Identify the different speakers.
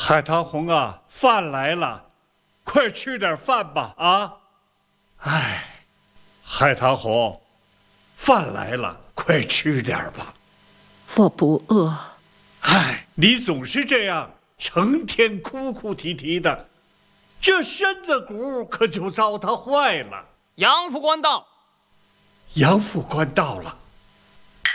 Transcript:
Speaker 1: 海棠红啊，饭来了，快吃点饭吧啊！哎，海棠红，饭来了，快吃点吧。
Speaker 2: 我不饿。
Speaker 1: 哎，你总是这样，成天哭哭啼啼的，这身子骨可就糟蹋坏了。
Speaker 3: 杨副官到。
Speaker 1: 杨副官到了。